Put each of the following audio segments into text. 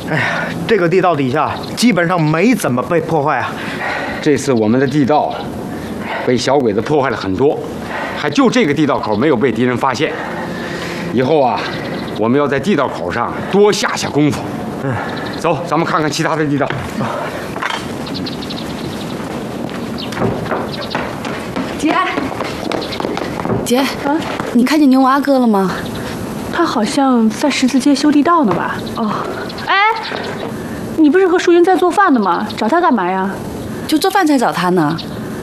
哎呀，这个地道底下基本上没怎么被破坏啊。 这次我们的地道被小鬼子破坏了很多，还就这个地道口没有被敌人发现。以后啊，我们要在地道口上多下功夫。走，咱们看看其他的地道。 姐，你看见牛娃哥了吗？ 他好像在十字街修地道呢吧？ 哦， 哎，你不是和淑云在做饭的吗？找他干嘛呀？ 就做饭才找他呢。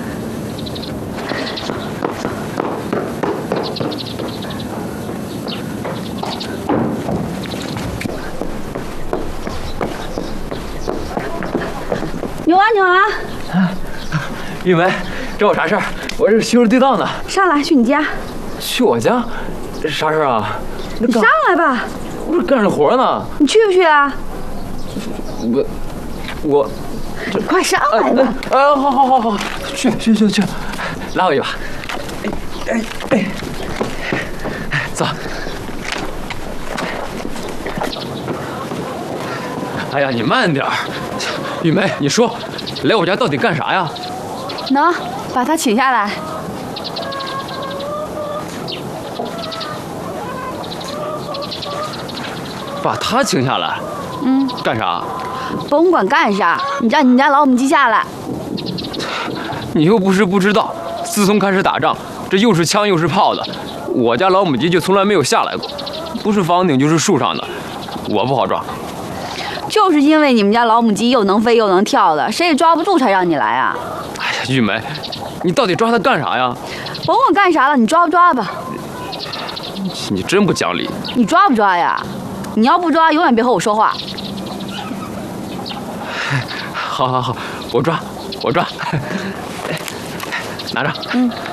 牛娃，牛娃， 玉梅，找我啥事儿？我这修着地道呢。 上来，去你家。 去我家？啥事儿啊？ 你上来吧。 不是干着活呢。 你去不去啊？ 我， 快上来吧。 好，去，拉我一把。走。哎呀，你慢点儿。玉梅，你说，来我家到底干啥呀？ 能把他请下来。 把他请下来？干啥？ 甭管干啥，你让你们家老母鸡下来。 你又不是不知道，自从开始打仗，这又是枪又是炮的，我家老母鸡就从来没有下来过，不是房顶就是树上的，我不好抓。 就是因为你们家老母鸡又能飞又能跳的，谁也抓不住才让你来啊！ 哎呀，玉梅，你到底抓它干啥呀？ 甭管干啥了，你抓不抓吧？ 你真不讲理！ 你抓不抓呀？你要不抓，永远别和我说话。 好，我抓，拿着。